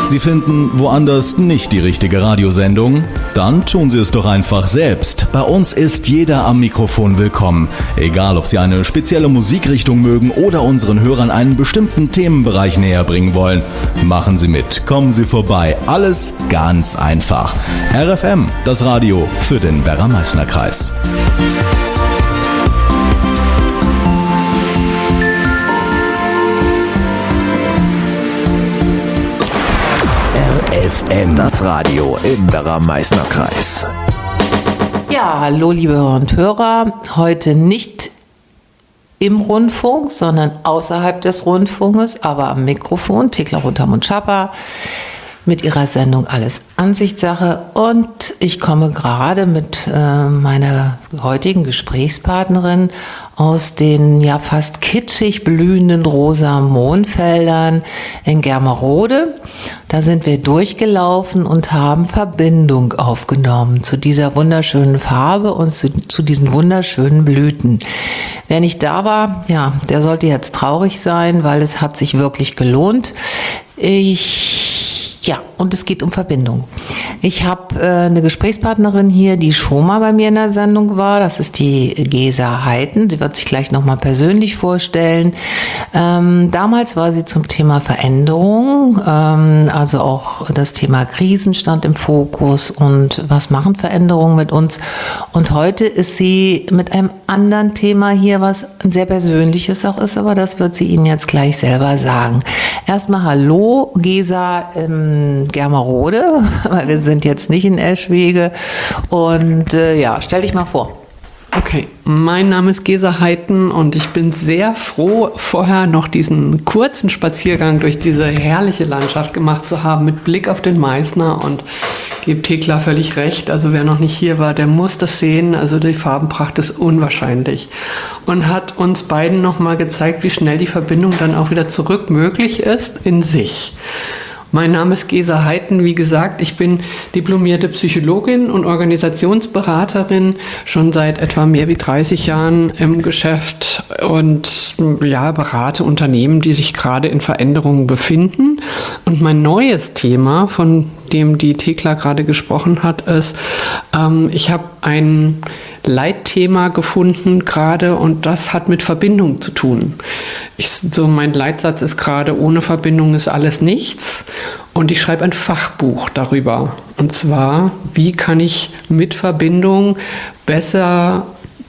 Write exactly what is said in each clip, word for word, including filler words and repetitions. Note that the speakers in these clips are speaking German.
Sie finden woanders nicht die richtige Radiosendung? Dann tun Sie es doch einfach selbst. Bei uns ist jeder am Mikrofon willkommen. Egal, ob Sie eine spezielle Musikrichtung mögen oder unseren Hörern einen bestimmten Themenbereich näher bringen wollen. Machen Sie mit, kommen Sie vorbei. Alles ganz einfach. R F M, das Radio für den Werra-Meißner-Kreis. F M, das Radio im Werra-Meißner-Kreis. Ja, hallo liebe Hörer und Hörer. Heute nicht im Rundfunk, sondern außerhalb des Rundfunks, aber am Mikrofon. Thekla Runtermund-Schapper mit ihrer Sendung Alles Ansichtssache. Und ich komme gerade mit äh, meiner heutigen Gesprächspartnerin aus den ja fast kitschig blühenden rosa Mohnfeldern in Germerode. Da sind wir durchgelaufen und haben Verbindung aufgenommen zu dieser wunderschönen Farbe und zu, zu diesen wunderschönen Blüten. Wer nicht da war, ja, der sollte jetzt traurig sein, weil es hat sich wirklich gelohnt. Ich Ja, und es geht um Verbindung. Ich habe äh, eine Gesprächspartnerin hier, die schon mal bei mir in der Sendung war. Das ist die Gesa Heiten. Sie wird sich gleich nochmal persönlich vorstellen. Ähm, damals war sie zum Thema Veränderung, ähm, also auch das Thema Krisen stand im Fokus und was machen Veränderungen mit uns. Und heute ist sie mit einem anderen Thema hier, was ein sehr persönliches auch ist, aber das wird sie Ihnen jetzt gleich selber sagen. Erstmal hallo, Gesa im Germerode, weil wir sind jetzt nicht in Eschwege. Und äh, ja, stell dich mal vor. Okay, mein Name ist Gesa Heiten und ich bin sehr froh, vorher noch diesen kurzen Spaziergang durch diese herrliche Landschaft gemacht zu haben mit Blick auf den Meißner und gebe Thekla völlig recht. Also wer noch nicht hier war, der muss das sehen. Also die Farbenpracht ist unwahrscheinlich und hat uns beiden nochmal gezeigt, wie schnell die Verbindung dann auch wieder zurück möglich ist in sich. Mein Name ist Gesa Heiten, wie gesagt, ich bin diplomierte Psychologin und Organisationsberaterin, schon seit etwa mehr wie dreißig Jahren im Geschäft und ja, berate Unternehmen, die sich gerade in Veränderungen befinden. Und mein neues Thema, von dem die Thekla gerade gesprochen hat, ist, ähm, ich habe ein Leitthema gefunden gerade und das hat mit Verbindung zu tun. Ich, so mein Leitsatz ist gerade, ohne Verbindung ist alles nichts und ich schreibe ein Fachbuch darüber. Und zwar, wie kann ich mit Verbindung besser,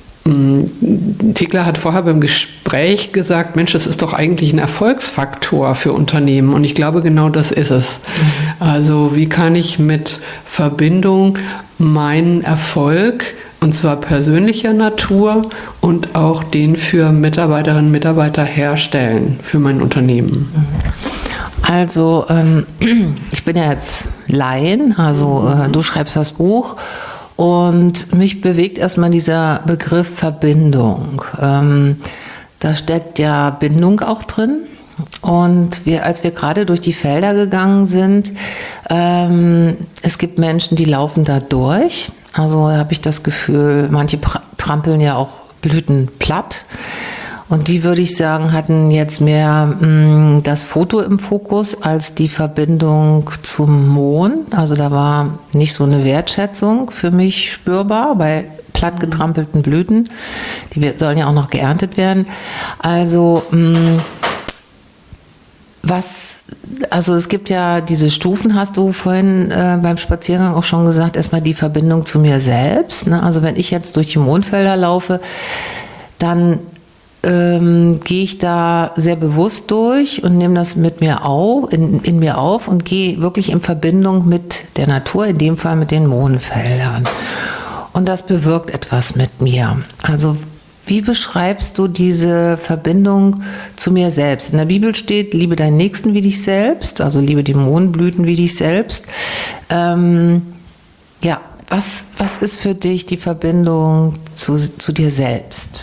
mh, Thekla hat vorher beim Gespräch gesagt, Mensch, das ist doch eigentlich ein Erfolgsfaktor für Unternehmen und ich glaube, genau das ist es. Mhm. Also wie kann ich mit Verbindung meinen Erfolg, und zwar persönlicher Natur und auch den für Mitarbeiterinnen und Mitarbeiter herstellen für mein Unternehmen. Also ähm, ich bin ja jetzt Laien, also äh, du schreibst das Buch und mich bewegt erstmal dieser Begriff Verbindung. Ähm, da steckt ja Bindung auch drin. Und wir, als wir gerade durch die Felder gegangen sind, ähm, es gibt Menschen, die laufen da durch. Also habe ich das Gefühl, manche pra- trampeln ja auch Blüten platt. Und die, würde ich sagen, hatten jetzt mehr mh, das Foto im Fokus als die Verbindung zum Mond. Also da war nicht so eine Wertschätzung für mich spürbar bei platt getrampelten Blüten. Die sollen ja auch noch geerntet werden. Also mh, Was, also es gibt ja diese Stufen, hast du vorhin äh, beim Spaziergang auch schon gesagt, erstmal die Verbindung zu mir selbst. Ne? Also wenn ich jetzt durch die Mondfelder laufe, dann ähm, gehe ich da sehr bewusst durch und nehme das mit mir auf, in, in mir auf und gehe wirklich in Verbindung mit der Natur, in dem Fall mit den Mondfeldern. Und das bewirkt etwas mit mir. Also wie beschreibst du diese Verbindung zu mir selbst? In der Bibel steht, liebe deinen Nächsten wie dich selbst, also liebe die Mohnblüten wie dich selbst. Ähm, ja, was, was ist für dich die Verbindung zu, zu dir selbst?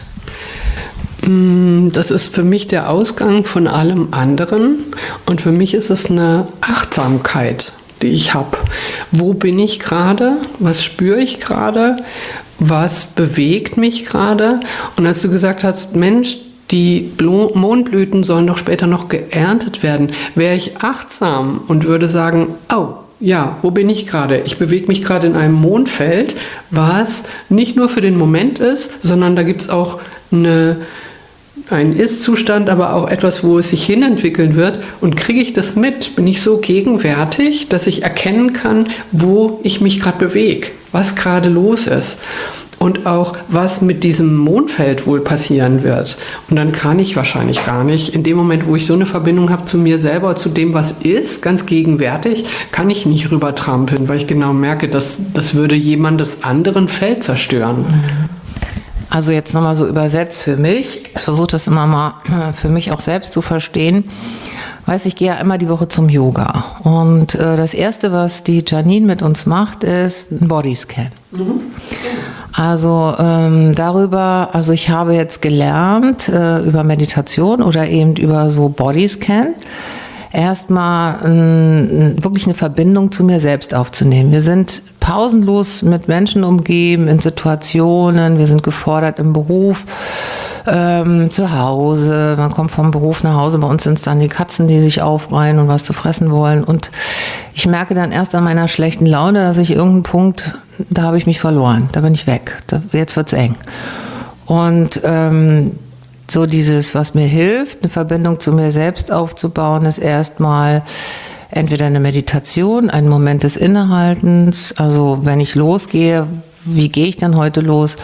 Das ist für mich der Ausgang von allem anderen und für mich ist es eine Achtsamkeit, die ich habe. Wo bin ich gerade? Was spüre ich gerade? Was bewegt mich gerade? Und als du gesagt hast, Mensch, die Blo- Mohnblüten sollen doch später noch geerntet werden. Wäre ich achtsam und würde sagen, oh, ja, wo bin ich gerade? Ich bewege mich gerade in einem Mondfeld, was nicht nur für den Moment ist, sondern da gibt es auch eine, einen Ist-Zustand, aber auch etwas, wo es sich hinentwickeln wird. Und kriege ich das mit? Bin ich so gegenwärtig, dass ich erkennen kann, wo ich mich gerade bewege, was gerade los ist? Und auch, was mit diesem Mondfeld wohl passieren wird. Und dann kann ich wahrscheinlich gar nicht, in dem Moment, wo ich so eine Verbindung habe zu mir selber, zu dem, was ist, ganz gegenwärtig, kann ich nicht rübertrampeln, weil ich genau merke, dass das würde jemandes anderen Feld zerstören. Also jetzt nochmal so übersetzt für mich, ich versuche das immer mal für mich auch selbst zu verstehen. Weiß, ich gehe ja immer die Woche zum Yoga. Und äh, das Erste, was die Janine mit uns macht, ist ein Bodyscan. Mhm. Also ähm, darüber, also ich habe jetzt gelernt äh, über Meditation oder eben über so Bodyscan, erstmal äh, wirklich eine Verbindung zu mir selbst aufzunehmen. Wir sind pausenlos mit Menschen umgeben, in Situationen, wir sind gefordert im Beruf, ähm, zu Hause, man kommt vom Beruf nach Hause, bei uns sind es dann die Katzen, die sich aufreihen und was zu fressen wollen. Und ich merke dann erst an meiner schlechten Laune, dass ich irgendeinen Punkt, da habe ich mich verloren, da bin ich weg, da, jetzt wird's eng. Und ähm, so dieses, was mir hilft, eine Verbindung zu mir selbst aufzubauen, ist erstmal entweder eine Meditation, ein Moment des Innehaltens, also wenn ich losgehe, wie gehe ich dann heute los?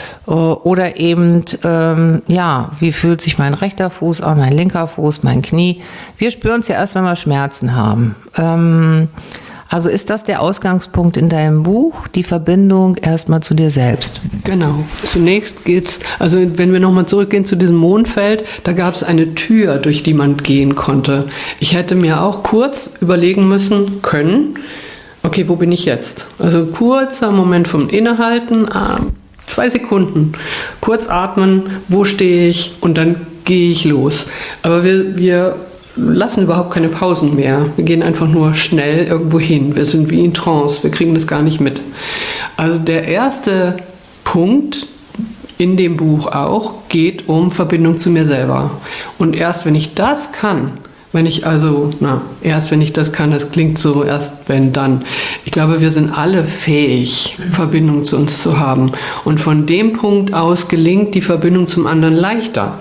Oder eben, ähm, ja, wie fühlt sich mein rechter Fuß an, mein linker Fuß, mein Knie? Wir spüren es ja erst, wenn wir Schmerzen haben. Ähm, also ist das der Ausgangspunkt in deinem Buch, die Verbindung erstmal zu dir selbst? Genau. Zunächst geht's, also wenn wir nochmal zurückgehen zu diesem Mondfeld, da gab es eine Tür, durch die man gehen konnte. Ich hätte mir auch kurz überlegen müssen können, okay, wo bin ich jetzt? Also ein kurzer Moment vom Innehalten, ah, zwei Sekunden, kurz atmen, wo stehe ich und dann gehe ich los. Aber wir, wir lassen überhaupt keine Pausen mehr. Wir gehen einfach nur schnell irgendwo hin. Wir sind wie in Trance, wir kriegen das gar nicht mit. Also der erste Punkt in dem Buch auch geht um Verbindung zu mir selber. Und erst wenn ich das kann, wenn ich also, na, erst wenn ich das kann, das klingt so, erst wenn dann. Ich glaube, wir sind alle fähig, Verbindung zu uns zu haben. Und von dem Punkt aus gelingt die Verbindung zum anderen leichter.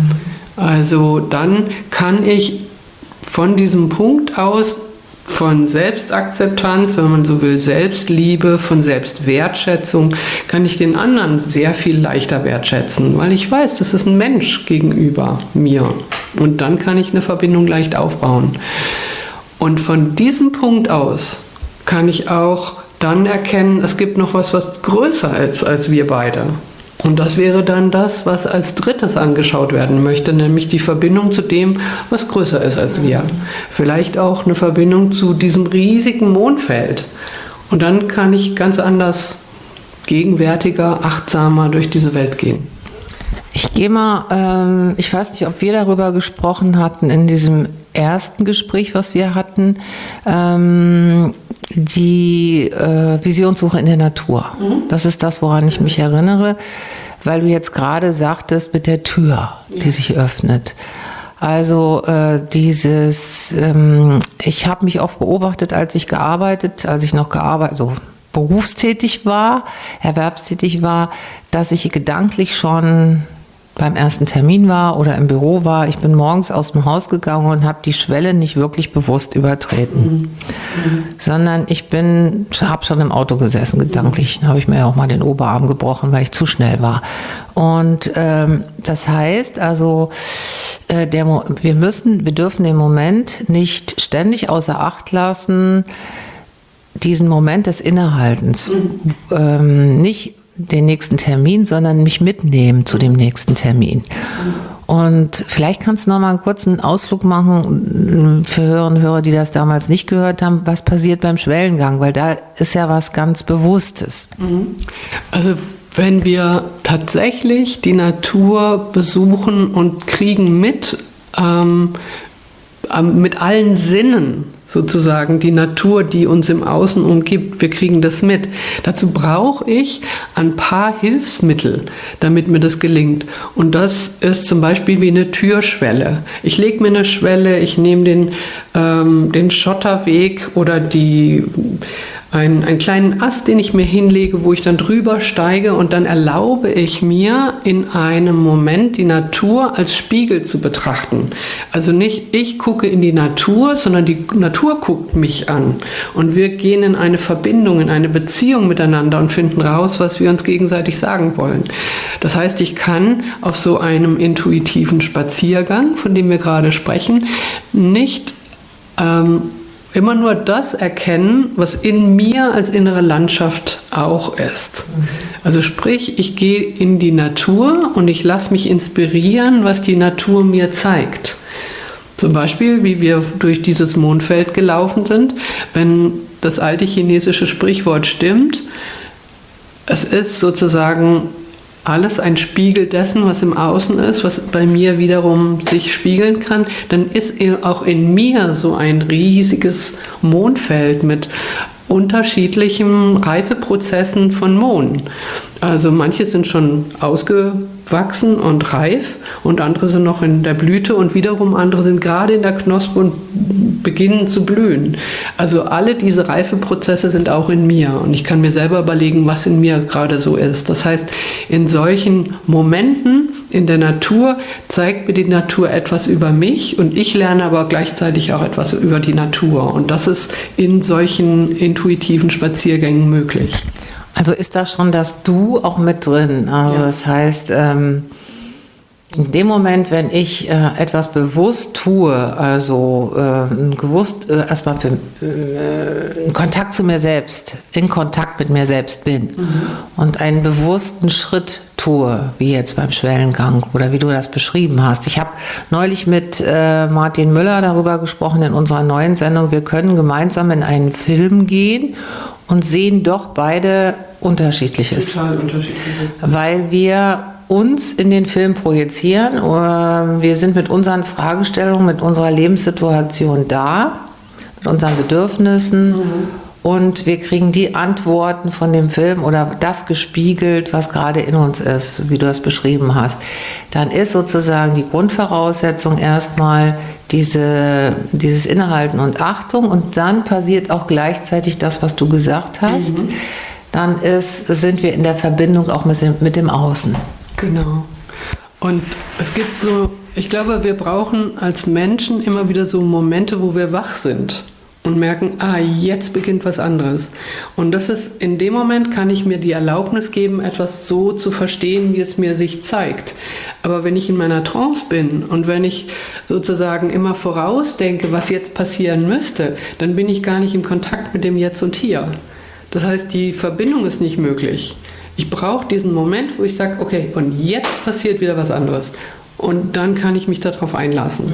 Also dann kann ich von diesem Punkt aus, von Selbstakzeptanz, wenn man so will, Selbstliebe, von Selbstwertschätzung, kann ich den anderen sehr viel leichter wertschätzen, weil ich weiß, das ist ein Mensch gegenüber mir. Und dann kann ich eine Verbindung leicht aufbauen. Und von diesem Punkt aus kann ich auch dann erkennen, es gibt noch was, was größer ist als wir beide. Und das wäre dann das, was als drittes angeschaut werden möchte, nämlich die Verbindung zu dem, was größer ist als wir. Vielleicht auch eine Verbindung zu diesem riesigen Mondfeld. Und dann kann ich ganz anders, gegenwärtiger, achtsamer durch diese Welt gehen. Ich gehe mal, ähm, ich weiß nicht, ob wir darüber gesprochen hatten in diesem ersten Gespräch, was wir hatten, ähm, die äh, Visionssuche in der Natur. Mhm. Das ist das, woran ich mich erinnere, weil du jetzt gerade sagtest mit der Tür, die ja. sich öffnet. Also äh, dieses, ähm, ich habe mich oft beobachtet, als ich gearbeitet, als ich noch gearbeitet, so berufstätig war, erwerbstätig war, dass ich gedanklich schon beim ersten Termin war oder im Büro war. Ich bin morgens aus dem Haus gegangen und habe die Schwelle nicht wirklich bewusst übertreten, mhm. sondern ich bin, habe schon im Auto gesessen, gedanklich. Dann habe ich mir ja auch mal den Oberarm gebrochen, weil ich zu schnell war. Und ähm, das heißt also, äh, der, wir müssen, wir dürfen den Moment nicht ständig außer Acht lassen, diesen Moment des Innehaltens, mhm. ähm, nicht den nächsten Termin, sondern mich mitnehmen zu dem nächsten Termin. Und vielleicht kannst du noch mal einen kurzen Ausflug machen für Hörerinnen und Hörer, die das damals nicht gehört haben, was passiert beim Schwellengang, weil da ist ja was ganz Bewusstes. Also wenn wir tatsächlich die Natur besuchen und kriegen mit, ähm, mit allen Sinnen sozusagen die Natur, die uns im Außen umgibt. Wir kriegen das mit. Dazu brauche ich ein paar Hilfsmittel, damit mir das gelingt. Und das ist zum Beispiel wie eine Türschwelle. Ich lege mir eine Schwelle, ich nehme den, ähm, den Schotterweg oder die... Einen, einen kleinen Ast, den ich mir hinlege, wo ich dann drüber steige, und dann erlaube ich mir in einem Moment die Natur als Spiegel zu betrachten. Also nicht ich gucke in die Natur, sondern die Natur guckt mich an. Und wir gehen in eine Verbindung, in eine Beziehung miteinander und finden raus, was wir uns gegenseitig sagen wollen. Das heißt, ich kann auf so einem intuitiven Spaziergang, von dem wir gerade sprechen, nicht ähm, immer nur das erkennen, was in mir als innere Landschaft auch ist. Also sprich, ich gehe in die Natur und ich lasse mich inspirieren, was die Natur mir zeigt. Zum Beispiel, wie wir durch dieses Mondfeld gelaufen sind, wenn das alte chinesische Sprichwort stimmt, es ist sozusagen alles ein Spiegel dessen, was im Außen ist, was bei mir wiederum sich spiegeln kann, dann ist auch in mir so ein riesiges Mondfeld mit unterschiedlichen Reifeprozessen von Mohn. Also manche sind schon ausgewachsen und reif und andere sind noch in der Blüte und wiederum andere sind gerade in der Knospe und beginnen zu blühen. Also alle diese Reifeprozesse sind auch in mir und ich kann mir selber überlegen, was in mir gerade so ist. Das heißt, in solchen Momenten in der Natur zeigt mir die Natur etwas über mich und ich lerne aber gleichzeitig auch etwas über die Natur. Und das ist in solchen intuitiven Spaziergängen möglich. Also ist da schon das Du auch mit drin? Also ja. Das heißt, ähm, in dem Moment, wenn ich äh, etwas bewusst tue, also äh, gewusst äh, erstmal für, äh, in Kontakt zu mir selbst, in Kontakt mit mir selbst bin mhm. und einen bewussten Schritt tue, wie jetzt beim Schwellengang oder wie du das beschrieben hast. Ich habe neulich mit äh, Martin Müller darüber gesprochen in unserer neuen Sendung, wir können gemeinsam in einen Film gehen und sehen doch beide Unterschiedliches. Total Unterschiedliches. Weil wir uns in den Film projizieren. Wir sind mit unseren Fragestellungen, mit unserer Lebenssituation da, mit unseren Bedürfnissen mhm. und wir kriegen die Antworten von dem Film oder das gespiegelt, was gerade in uns ist, wie du das beschrieben hast. Dann ist sozusagen die Grundvoraussetzung erstmal diese, dieses Innehalten und Achtung und dann passiert auch gleichzeitig das, was du gesagt hast. Mhm. Dann ist, sind wir in der Verbindung auch mit dem, mit dem Außen. Genau. Und es gibt so, ich glaube, wir brauchen als Menschen immer wieder so Momente, wo wir wach sind und merken, ah, jetzt beginnt was anderes. Und das ist, in dem Moment kann ich mir die Erlaubnis geben, etwas so zu verstehen, wie es mir sich zeigt. Aber wenn ich in meiner Trance bin und wenn ich sozusagen immer vorausdenke, was jetzt passieren müsste, dann bin ich gar nicht im Kontakt mit dem Jetzt und Hier. Das heißt, die Verbindung ist nicht möglich. Ich brauche diesen Moment, wo ich sage, okay, und jetzt passiert wieder was anderes. Und dann kann ich mich darauf einlassen.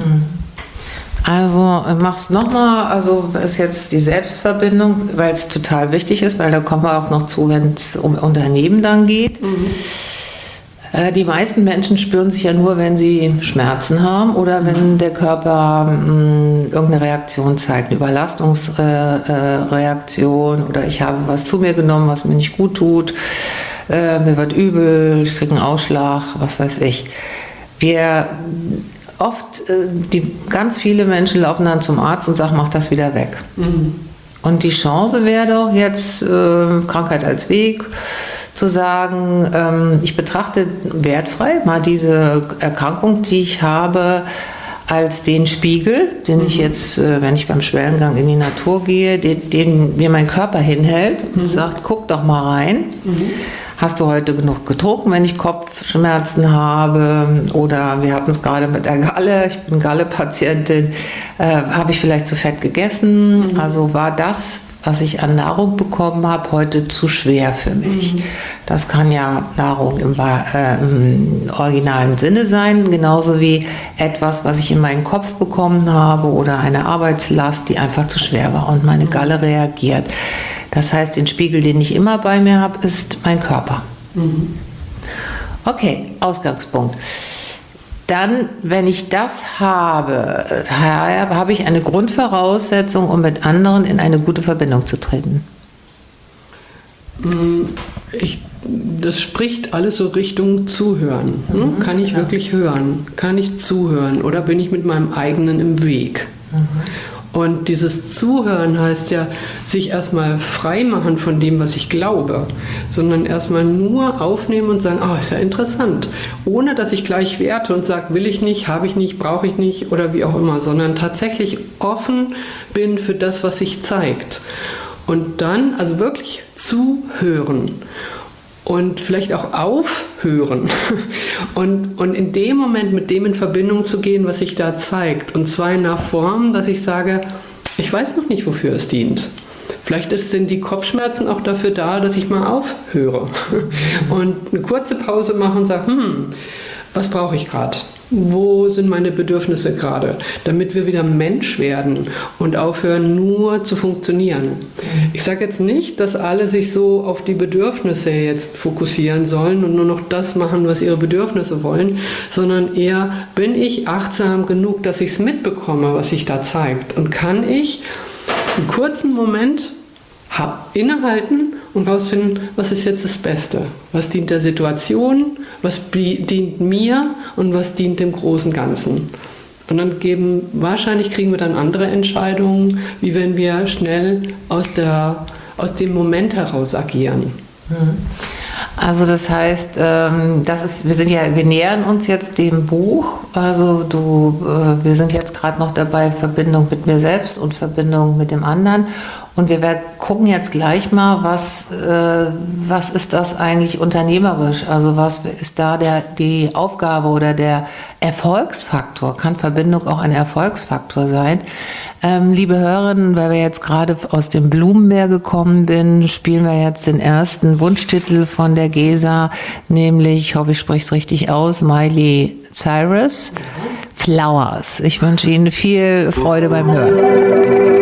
Also mach's nochmal, also ist jetzt die Selbstverbindung, weil es total wichtig ist, weil da kommen wir auch noch zu, wenn es um Unternehmen dann geht. Mhm. Äh, die meisten Menschen spüren sich ja nur, wenn sie Schmerzen haben oder wenn der Körper mh, irgendeine Reaktion zeigt, eine Überlastungsreaktion äh, äh, oder ich habe was zu mir genommen, was mir nicht gut tut, äh, mir wird übel, ich kriege einen Ausschlag, was weiß ich. Wir oft, äh, die, ganz viele Menschen laufen dann zum Arzt und sagen, mach das wieder weg. Mhm. Und die Chance wäre doch jetzt, äh, Krankheit als Weg, zu sagen, ähm, ich betrachte wertfrei mal diese Erkrankung, die ich habe, als den Spiegel, den mhm. ich jetzt, äh, wenn ich beim Schwellengang in die Natur gehe, den, den mir mein Körper hinhält und mhm. sagt, guck doch mal rein. Mhm. Hast du heute genug getrunken, wenn ich Kopfschmerzen habe? Oder wir hatten es gerade mit der Galle, ich bin Galle-Patientin, äh, habe ich vielleicht zu fett gegessen? Mhm. Also war das, was ich an Nahrung bekommen habe, heute zu schwer für mich. Mhm. Das kann ja Nahrung im, äh, im originalen Sinne sein, genauso wie etwas, was ich in meinen Kopf bekommen habe oder eine Arbeitslast, die einfach zu schwer war und meine Galle reagiert. Das heißt, den Spiegel, den ich immer bei mir habe, ist mein Körper. Mhm. Okay, Ausgangspunkt. dann, wenn ich das habe, habe ich eine Grundvoraussetzung, um mit anderen in eine gute Verbindung zu treten. Ich, das spricht alles so Richtung Zuhören. Mhm. Kann ich ja. wirklich hören? Kann ich zuhören? Oder bin ich mit meinem eigenen im Weg? Mhm. Und dieses Zuhören heißt ja, sich erstmal frei machen von dem, was ich glaube, sondern erstmal nur aufnehmen und sagen, oh, ist ja interessant. Ohne, dass ich gleich werte und sage, will ich nicht, habe ich nicht, brauche ich nicht oder wie auch immer, sondern tatsächlich offen bin für das, was sich zeigt. Und dann also wirklich zuhören. Und vielleicht auch aufhören und, und in dem Moment mit dem in Verbindung zu gehen, was sich da zeigt. Und zwar in einer Form, dass ich sage, ich weiß noch nicht, wofür es dient. Vielleicht sind die Kopfschmerzen auch dafür da, dass ich mal aufhöre und eine kurze Pause mache und sage, hm, was brauche ich gerade? Wo sind meine Bedürfnisse gerade? Damit wir wieder Mensch werden und aufhören, nur zu funktionieren. Ich sage jetzt nicht, dass alle sich so auf die Bedürfnisse jetzt fokussieren sollen und nur noch das machen, was ihre Bedürfnisse wollen, sondern eher, bin ich achtsam genug, dass ich es mitbekomme, was sich da zeigt? Und kann ich einen kurzen Moment innehalten und rausfinden, was ist jetzt das Beste? Was dient der Situation, was dient mir und was dient dem großen Ganzen? Und dann geben, wahrscheinlich kriegen wir dann andere Entscheidungen, wie wenn wir schnell aus, der, aus dem Moment heraus agieren. Also das heißt, das ist, wir sind ja, wir nähern uns jetzt dem Buch. Also du, wir sind jetzt gerade noch dabei, Verbindung mit mir selbst und Verbindung mit dem anderen. Und wir gucken jetzt gleich mal, was, was ist das eigentlich unternehmerisch? Also was ist da der, die Aufgabe oder der Erfolgsfaktor? Kann Verbindung auch ein Erfolgsfaktor sein? Ähm, liebe Hörerinnen, weil wir jetzt gerade aus dem Blumenmeer gekommen sind, spielen wir jetzt den ersten Wunschtitel von der Gesa, nämlich, ich hoffe, ich spreche es richtig aus, Miley Cyrus, Flowers. Ich wünsche Ihnen viel Freude beim Hören.